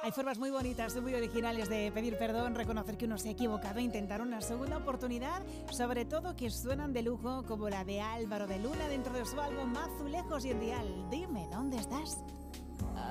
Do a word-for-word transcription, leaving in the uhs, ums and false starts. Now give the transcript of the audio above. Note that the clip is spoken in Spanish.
Hay formas muy bonitas y muy originales de pedir perdón, reconocer que uno se ha equivocado, intentar una segunda oportunidad, sobre todo que suenan de lujo como la de Álvaro de Luna dentro de su álbum Azulejos y el Dial. Dime, ¿dónde estás?